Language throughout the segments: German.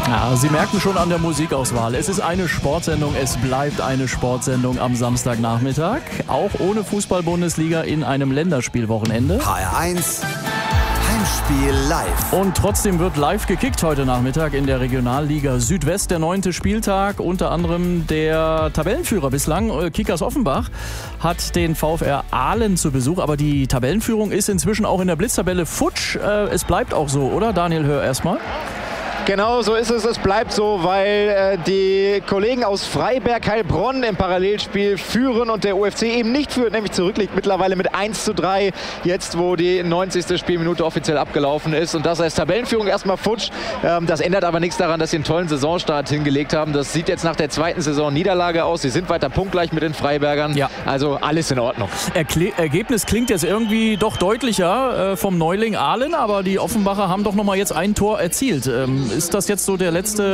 Ja, Sie merken schon an der Musikauswahl. Es ist eine Sportsendung, es bleibt eine Sportsendung am Samstagnachmittag. Auch ohne Fußball-Bundesliga in einem Länderspielwochenende. HR1 Heimspiel live. Und trotzdem wird live gekickt heute Nachmittag in der Regionalliga Südwest. Der 9. Spieltag, unter anderem der Tabellenführer bislang, Kickers Offenbach, hat den VfR Aalen zu Besuch. Aber die Tabellenführung ist inzwischen auch in der Blitztabelle futsch. Es bleibt auch so, oder? Daniel, hör erstmal. Genau, so ist es. Es bleibt so, weil die Kollegen aus Freiberg Heilbronn im Parallelspiel führen und der UFC eben nicht führt, nämlich zurückliegt mittlerweile mit 1:3, jetzt wo die 90. Spielminute offiziell abgelaufen ist. Und das heißt Tabellenführung erstmal futsch. Das ändert aber nichts daran, dass sie einen tollen Saisonstart hingelegt haben. Das sieht jetzt nach der zweiten Saison Niederlage aus. Sie sind weiter punktgleich mit den Freibergern. Ja. Also alles in Ordnung. Ergebnis klingt jetzt irgendwie doch deutlicher vom Neuling Aalen, aber die Offenbacher haben doch noch mal jetzt ein Tor erzielt. Ist das jetzt so das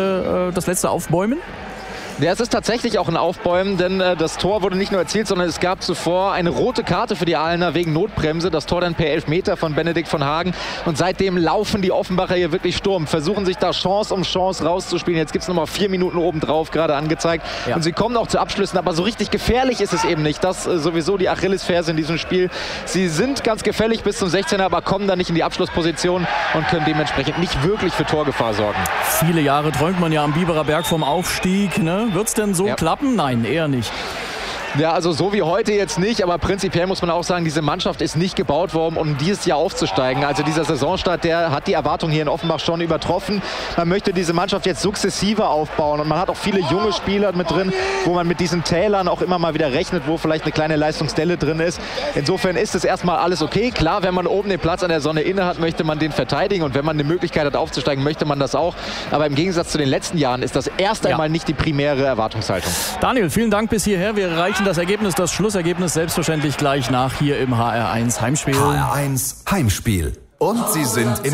letzte Aufbäumen? Ja, es ist tatsächlich auch ein Aufbäumen, denn das Tor wurde nicht nur erzielt, sondern es gab zuvor eine rote Karte für die Aalener wegen Notbremse. Das Tor dann per Elfmeter von Benedikt von Hagen. Und seitdem laufen die Offenbacher hier wirklich Sturm, versuchen sich da Chance um Chance rauszuspielen. Jetzt gibt es nochmal 4 Minuten obendrauf, gerade angezeigt. Ja. Und sie kommen auch zu Abschlüssen, aber so richtig gefährlich ist es eben nicht. Das ist sowieso die Achillesferse in diesem Spiel. Sie sind ganz gefährlich bis zum 16er, aber kommen dann nicht in die Abschlussposition und können dementsprechend nicht wirklich für Torgefahr sorgen. Viele Jahre träumt man ja am Biberer Berg vom Aufstieg, ne? Wird es denn so klappen? Nein, eher nicht. Ja, also so wie heute jetzt nicht, aber prinzipiell muss man auch sagen, diese Mannschaft ist nicht gebaut worden, um dieses Jahr aufzusteigen. Also dieser Saisonstart, der hat die Erwartungen hier in Offenbach schon übertroffen. Man möchte diese Mannschaft jetzt sukzessive aufbauen und man hat auch viele junge Spieler mit drin, wo man mit diesen Tälern auch immer mal wieder rechnet, wo vielleicht eine kleine Leistungsdelle drin ist. Insofern ist es erstmal alles okay. Klar, wenn man oben den Platz an der Sonne inne hat, möchte man den verteidigen und wenn man eine Möglichkeit hat aufzusteigen, möchte man das auch. Aber im Gegensatz zu den letzten Jahren ist das erst einmal nicht die primäre Erwartungshaltung. Daniel, vielen Dank bis hierher. Wir erreichen das Ergebnis, das Schlussergebnis selbstverständlich gleich nach hier im HR1 Heimspiel. HR1 Heimspiel. Und sie sind in